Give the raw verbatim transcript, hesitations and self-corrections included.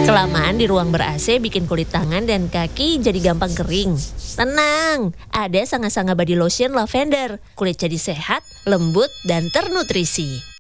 Kelamaan di ruang ber-A C bikin kulit tangan dan kaki jadi gampang kering. Tenang, ada Sanga Sanga Body Lotion Lavender. Kulit jadi sehat, lembut, dan ternutrisi.